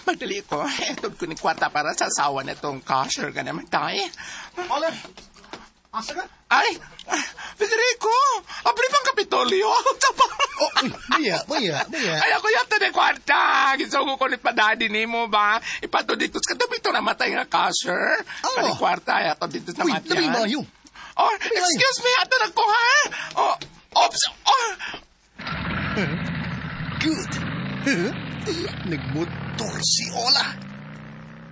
Magdali ko. Etod ko ni kwarta para sa asawa na itong cashier ka naman tayo. Ole, asa ka? Ay, Federico! Abri pang Kapitolyo! Maya. Ay, ako yata na kwarta. Gisugo ko ni padadi ni mo ba? Ipato dito sa katabi ito namatay nga cashier. Kani kwarta, ato dito Uy, namatay. labi ba yung? Oh, excuse me, ato na ko, ha? Oh, oops, oh. Good. Nagmotor si Ola.